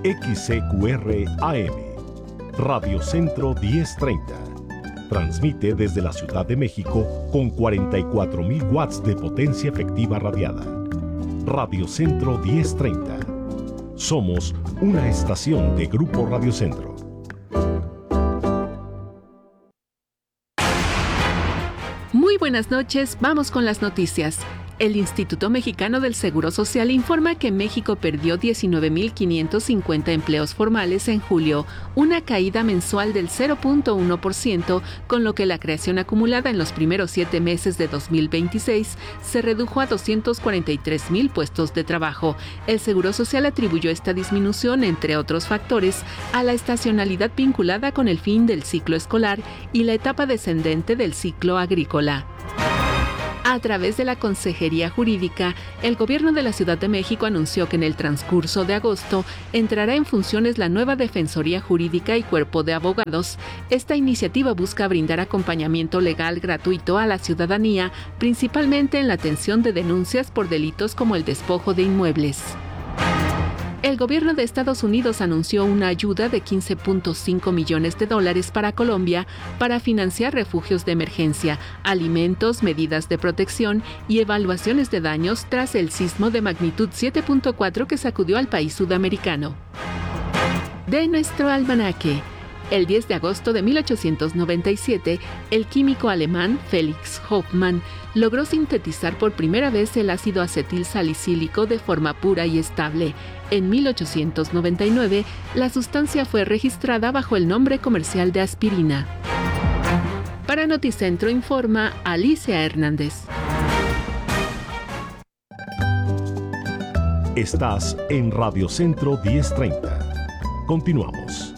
XCQR AM, Radio Centro 1030. Transmite desde la Ciudad de México con 44,000 watts de potencia efectiva radiada. Radio Centro 1030. Somos una estación de Grupo Radio Centro. Muy buenas noches, vamos con las noticias. El Instituto Mexicano del Seguro Social informa que México perdió 19,550 empleos formales en julio, una caída mensual del 0.1%, con lo que la creación acumulada en los primeros 7 meses de 2026 se redujo a 243,000 puestos de trabajo. El Seguro Social atribuyó esta disminución, entre otros factores, a la estacionalidad vinculada con el fin del ciclo escolar y la etapa descendente del ciclo agrícola. A través de la Consejería Jurídica, el Gobierno de la Ciudad de México anunció que en el transcurso de agosto entrará en funciones la nueva Defensoría Jurídica y Cuerpo de Abogados. Esta iniciativa busca brindar acompañamiento legal gratuito a la ciudadanía, principalmente en la atención de denuncias por delitos como el despojo de inmuebles. El gobierno de Estados Unidos anunció una ayuda de $15.5 millones para Colombia para financiar refugios de emergencia, alimentos, medidas de protección y evaluaciones de daños tras el sismo de magnitud 7.4 que sacudió al país sudamericano. De nuestro almanaque. El 10 de agosto de 1897, el químico alemán Felix Hoffmann logró sintetizar por primera vez el ácido acetil salicílico de forma pura y estable. En 1899, la sustancia fue registrada bajo el nombre comercial de aspirina. Para Noticentro informa Alicia Hernández. Estás en Radio Centro 1030. Continuamos.